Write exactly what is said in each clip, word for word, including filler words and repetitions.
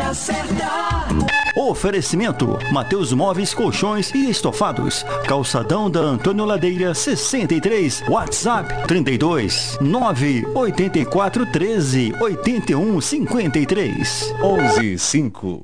hora certa. Oferecimento: Mateus Móveis, Colchões e Estofados. Calçadão da Antônio Ladeira sessenta e três. WhatsApp trinta e dois, nove oito quatro, treze, oitenta e um, cinquenta e três. onze, cinco.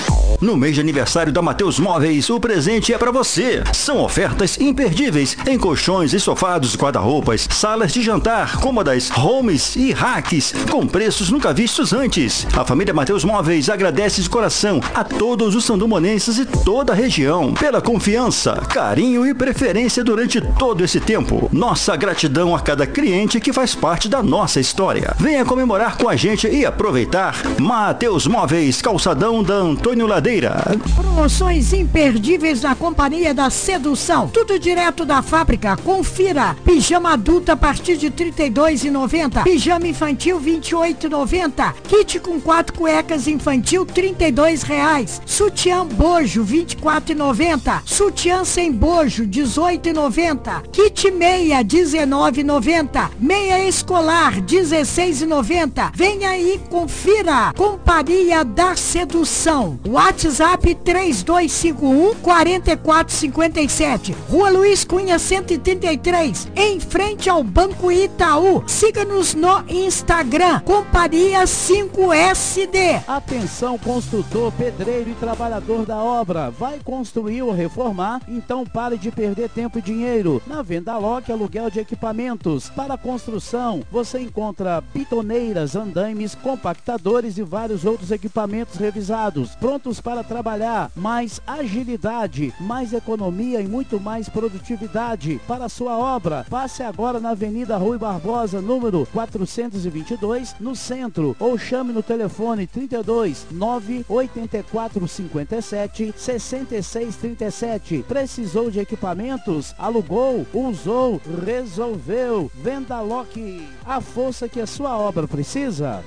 No mês de aniversário da Mateus Móveis, o presente é para você. São ofertas imperdíveis em colchões, estofados, guarda-roupas, salas de jantar, cômodas, homes e racks, com preços nunca vistos antes. A família Mateus Móveis agradece de coração a todos os sandomonenses e toda a região pela confiança, carinho e preferência durante todo esse tempo. Nossa gratidão a cada cliente que faz parte da nossa história. Venha comemorar com a gente e aproveitar. Mateus Móveis, calçadão da Antônio Ladeira. Promoções imperdíveis na Companhia da Sedução. Tudo direto da fábrica. Confira. Pijama adulto a partir de trinta e dois reais e noventa centavos. Pijama infantil vinte e oito reais e noventa centavos. Kit com quatro cuecas infantil trinta e dois reais. Sutiã bojo vinte e quatro reais e noventa centavos. Sutiã sem bojo dezoito reais e noventa centavos. Kit meia dezenove reais e noventa centavos. Meia escolar dezesseis reais e noventa centavos. Venha aí, confira. Companhia da Sedução. WhatsApp três dois cinco um, quatro quatro cinco sete. Rua Luiz Cunha cento e trinta e três, em frente ao Banco Itaú. Siga-nos no Instagram, Companhia cinco S D. Atenção, construtor, pedreiro e trabalhador da obra. Vai construir ou reformar? Então pare de perder tempo e dinheiro. Na Vendaloc, aluguel de equipamentos para construção. Você encontra pitoneiras, andaimes, compactadores e vários outros equipamentos revisados, prontos para trabalhar. Mais agilidade, mais economia e muito mais produtividade para a sua obra. Passe agora na Avenida Rui Barbosa, número quatrocentos e vinte e dois, no centro, ou chame no telefone trinta e dois, nove oito quatro cinco sete, seis seis três sete. Precisou de equipamentos? Alugou, usou, resolveu. Vendaloc, a força que a sua obra precisa.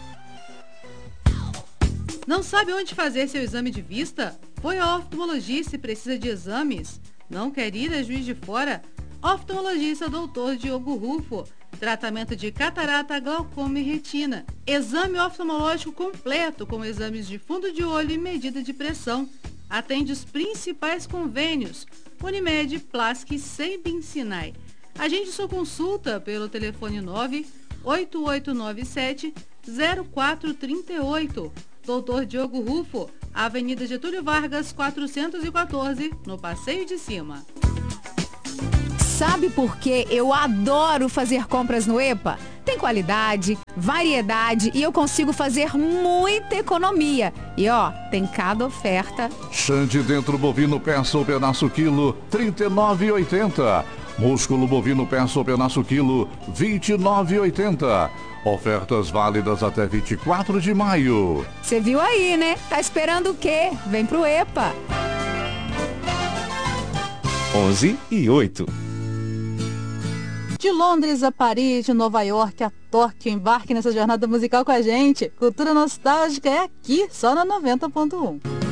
Não sabe onde fazer seu exame de vista? Foi ao oftalmologista e precisa de exames? Não quer ir a Juiz de Fora? Oftalmologista doutor Diogo Rufo. Tratamento de catarata, glaucoma e retina. Exame oftalmológico completo com exames de fundo de olho e medida de pressão. Atende os principais convênios: Unimed, Plasc e Sembin Sinai. Agende sua consulta pelo telefone nove oito oito nove sete, zero quatro três oito. doutor Diogo Rufo, Avenida Getúlio Vargas, quatrocentos e quatorze, no Passeio de Cima. Sabe por que eu adoro fazer compras no EPA? Tem qualidade, variedade e eu consigo fazer muita economia. E ó, tem cada oferta. Xande dentro bovino peça ou pedaço quilo, trinta e nove reais e oitenta centavos. Músculo bovino peça ou pedaço quilo, vinte e nove reais e oitenta centavos. Ofertas válidas até vinte e quatro de maio. Você viu aí, né? Tá esperando o quê? Vem pro EPA. onze e oito. De Londres a Paris, de Nova York a Tóquio, embarque nessa jornada musical com a gente. Cultura nostálgica é aqui, só na noventa ponto um.